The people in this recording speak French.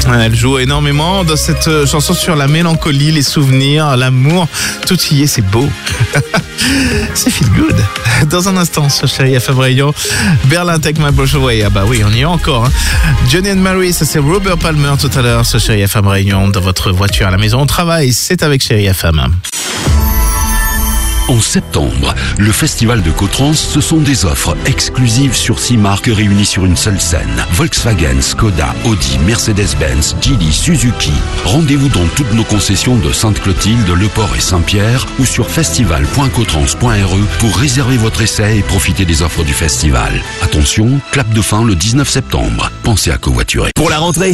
Elle joue énormément dans cette chanson sur la mélancolie, les souvenirs, l'amour. Tout y est, c'est beau. C'est feel good. Dans un instant sur Chérie FM Rayon, Berlin Take My Breath Away. Ah bah oui, on y est encore. Johnny and Mary, ça c'est Robert Palmer tout à l'heure sur Chérie FM Rayon. Dans votre voiture, à la maison, au travail, c'est avec Chérie FM. En septembre, le Festival de Cotrans, ce sont des offres exclusives sur 6 marques réunies sur une seule scène. Volkswagen, Skoda, Audi, Mercedes-Benz, Geely, Suzuki. Rendez-vous dans toutes nos concessions de Sainte-Clotilde, Le Port et Saint-Pierre ou sur festival.cotrans.re pour réserver votre essai et profiter des offres du festival. Attention, clap de fin le 19 septembre. Pensez à covoiturer. Pour la rentrée,